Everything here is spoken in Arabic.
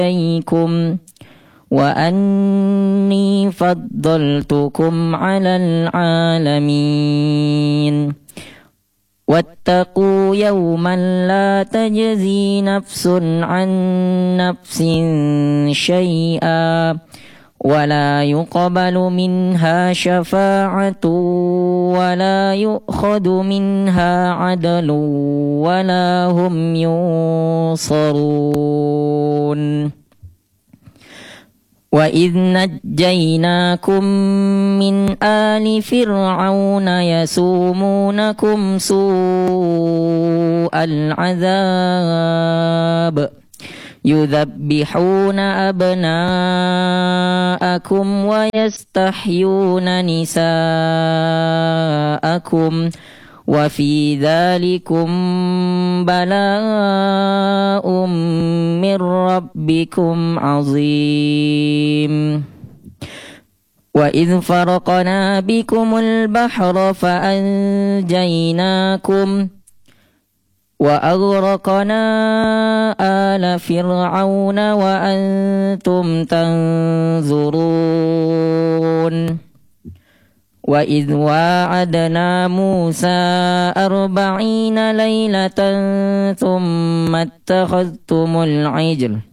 إليكم وأني فضلتكم على العالمين واتقوا يوما لا تجزي نفس عن نفس شيئا ولا يقبل منها شفاعة ولا يؤخذ منها عدل ولا هم ينصرون وإذ نجيناكم من آل فرعون يسومونكم سوء العذاب يذبحون أبناءكم ويستحيون نساءكم وفي ذلكم بلاء من ربكم عظيم وإذ فرقنا بكم البحر فأنجيناكم وأغرقنا آل فرعون وأنتم تنظرون وإذ واعدنا موسى 40 ليلة ثم اتخذتم العجل